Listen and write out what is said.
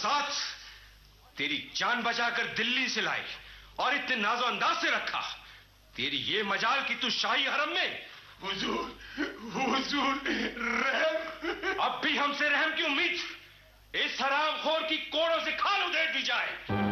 साथ तेरी जान बचाकर दिल्ली से लाई और इतने नाजो अंदाज से रखा। तेरी ये मजाल कि तू शाही हरम में। हुजूर रहम। अब भी हमसे रहम की उम्मीद? इस हरामखोर की कोड़ों से खाल उधेड़ दी जाए।